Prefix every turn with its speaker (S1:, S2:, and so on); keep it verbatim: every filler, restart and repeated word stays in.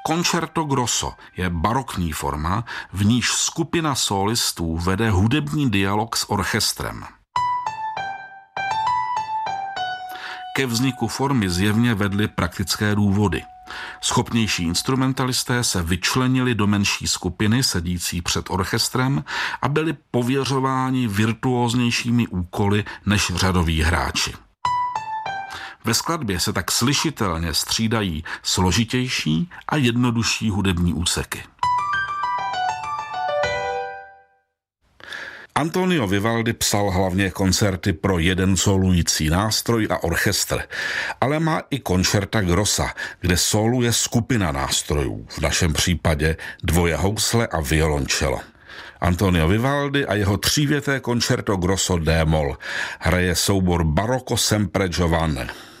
S1: Concerto grosso je barokní forma, v níž skupina sólistů vede hudební dialog s orchestrem. Ke vzniku formy zjevně vedly praktické důvody. Schopnější instrumentalisté se vyčlenili do menší skupiny sedící před orchestrem a byli pověřováni virtuóznějšími úkoly než řadoví hráči. Ve skladbě se tak slyšitelně střídají složitější a jednodušší hudební úseky. Antonio Vivaldi psal hlavně koncerty pro jeden sólující nástroj a orchestr, ale má i concerta grossa, kde sóluje skupina nástrojů, v našem případě dvoje housle a violoncello. Antonio Vivaldi a jeho třívěté concerto grosso D-moll hraje soubor Barocco sempre giovane.